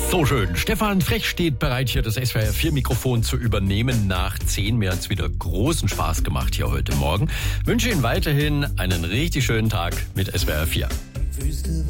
So schön. Stefan Frech steht bereit, hier das SWR 4 Mikrofon zu übernehmen nach 10. Mir hat's wieder großen Spaß gemacht hier heute Morgen. Wünsche Ihnen weiterhin einen richtig schönen Tag mit SWR 4.